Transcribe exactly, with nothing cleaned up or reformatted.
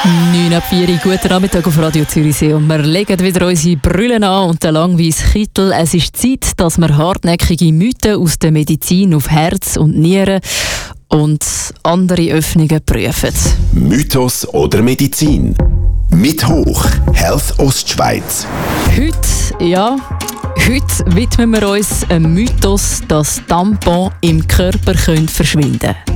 neun ab vier, guten Nachmittag auf Radio Zürichsee und wir legen wieder unsere Brüllen an und den langweißen Kittel. Es ist Zeit, dass wir hartnäckige Mythen aus der Medizin auf Herz und Nieren und andere Öffnungen prüfen. Mythos oder Medizin? Mit Hoch, Health Ostschweiz. Heute, ja, heute widmen wir uns einem Mythos, dass Tampons im Körper können verschwinden können.